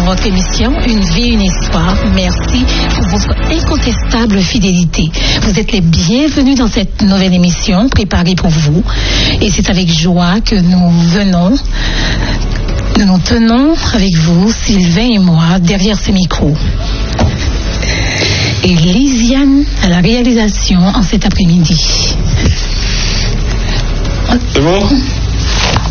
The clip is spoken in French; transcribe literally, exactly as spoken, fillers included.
votre émission Une vie, une histoire. Merci pour votre incontestable fidélité. Vous êtes les bienvenus dans cette nouvelle émission préparée pour vous. Et c'est avec joie que nous venons, nous nous tenons avec vous, Sylvain et moi, derrière ces micros. Et Lisiane à la réalisation en cet après-midi. C'est bon?